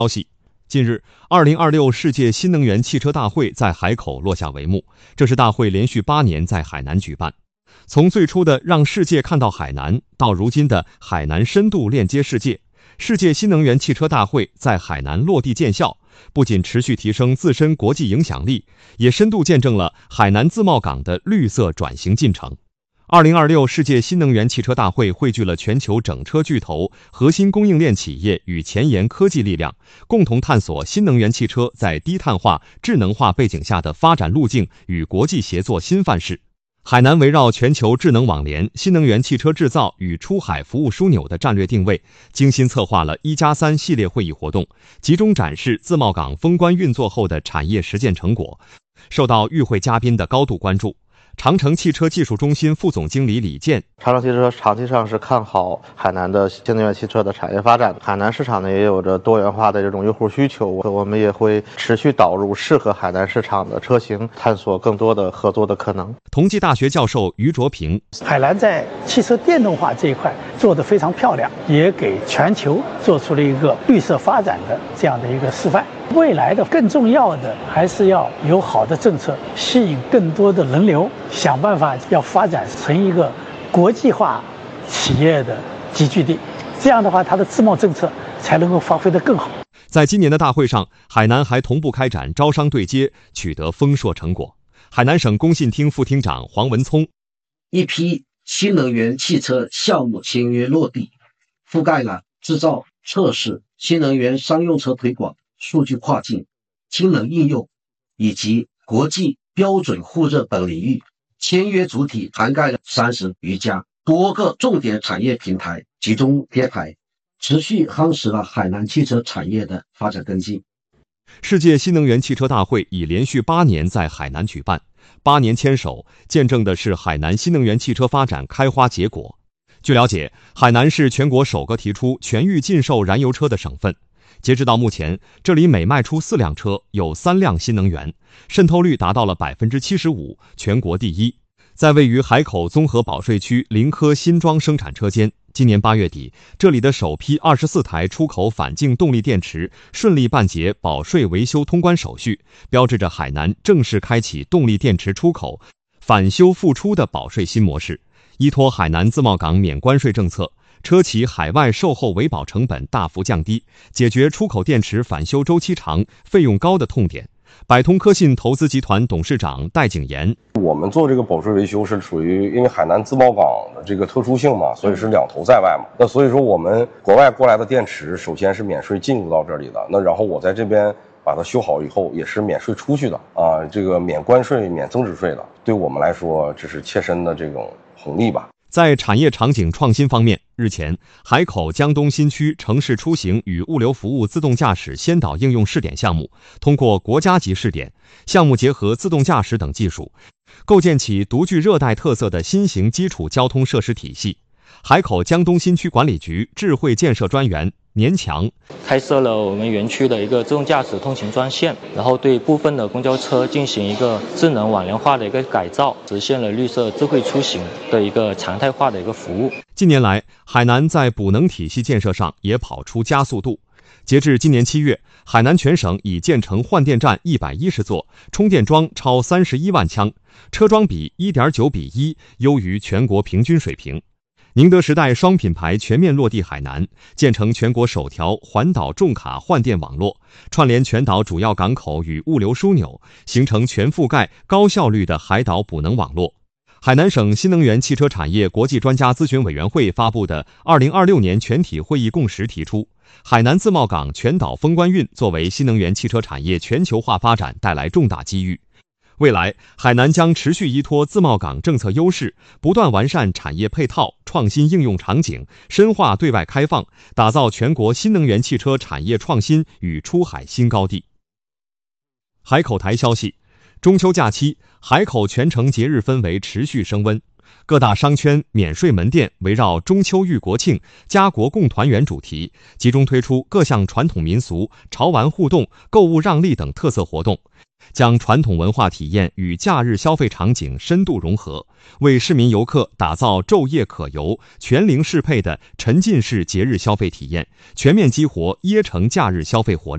消息，近日，2026世界新能源汽车大会在海口落下帷幕。这是大会连续8年在海南举办。从最初的让世界看到海南，到如今的海南深度链接世界，世界新能源汽车大会在海南落地见效，不仅持续提升自身国际影响力，也深度见证了海南自贸港的绿色转型进程。2026世界新能源汽车大会汇聚了全球整车巨头、核心供应链企业与前沿科技力量，共同探索新能源汽车在低碳化、智能化背景下的发展路径与国际协作新范式。海南围绕全球智能网联、新能源汽车制造与出海服务枢纽的战略定位，精心策划了1+3系列会议活动，集中展示自贸港封关运作后的产业实践成果，受到与会嘉宾的高度关注。长城汽车技术中心副总经理李健： 长城汽车长期上是看好海南的新能源汽车的产业发展，海南市场呢也有着多元化的这种用户需求，我们也会持续导入适合海南市场的车型，探索更多的合作的可能。 同济大学教授于卓平： 海南在汽车电动化这一块做得非常漂亮，也给全球做出了一个绿色发展的这样的一个示范。未来的更重要的还是要有好的政策，吸引更多的人流，想办法要发展成一个国际化企业的集聚地，这样的话它的自贸政策才能够发挥得更好。 在今年的大会上，海南还同步开展招商对接，取得丰硕成果。海南省工信厅副厅长黄文聪： 一批新能源汽车项目签约落地，覆盖了制造、测试、新能源商用车推广、数据跨境、氢能应用以及国际标准互认等领域，签约主体涵盖了30余家，多个重点产业平台集中贴牌，持续夯实了海南汽车产业的发展根基。 世界新能源汽车大会已连续8年在海南举办，8年牵手，见证的是海南新能源汽车发展开花结果。据了解，海南是全国首个提出全域禁售燃油车的省份。截止到目前，这里每卖出4辆车，有3辆新能源，渗透率达到了75%，全国第一。在位于海口综合保税区林科新装生产车间，今年8月底，这里的首批24台出口反净动力电池顺利办结保税维修通关手续，标志着海南正式开启动力电池出口返修复出的保税新模式。依托海南自贸港免关税政策，车企海外售后维保成本大幅降低，解决出口电池返修周期长、费用高的痛点。百通科信投资集团董事长戴景言： 我们做这个保税维修是属于因为海南自贸港的这个特殊性嘛，所以是两头在外嘛。那所以说我们国外过来的电池，首先是免税进入到这里的，那然后我在这边把它修好以后，也是免税出去的啊，这个免关税、免增值税的，对我们来说这是切身的这种红利吧。 在产业场景创新方面，日前，海口江东新区城市出行与物流服务自动驾驶先导应用试点项目通过国家级试点，项目结合自动驾驶等技术，构建起独具热带特色的新型基础交通设施体系。海口江东新区管理局智慧建设专员年强： 开设了我们园区的一个自动驾驶通勤专线，然后对部分的公交车进行一个智能网联化的一个改造，实现了绿色智慧出行的一个常态化的一个服务。 近年来，海南在补能体系建设上也跑出加速度。截至今年7月，海南全省已建成换电站110座，充电桩超31万枪，车桩比1.9:1，优于全国平均水平。宁德时代双品牌全面落地海南，建成全国首条环岛重卡换电网络，串联全岛主要港口与物流枢纽，形成全覆盖、高效率的海岛补能网络。海南省新能源汽车产业国际专家咨询委员会发布的2026年全体会议共识提出，海南自贸港全岛封关运作为新能源汽车产业全球化发展带来重大机遇。未来，海南将持续依托自贸港政策优势，不断完善产业配套、创新应用场景，深化对外开放，打造全国新能源汽车产业创新与出海新高地。海口台消息，中秋假期，海口全城节日氛围持续升温，各大商圈、免税门店围绕中秋遇国庆、家国共团圆主题，集中推出各项传统民俗、潮玩互动、购物让利等特色活动，将传统文化体验与假日消费场景深度融合，为市民游客打造昼夜可游、全零适配的沉浸式节日消费体验，全面激活椰城假日消费活力。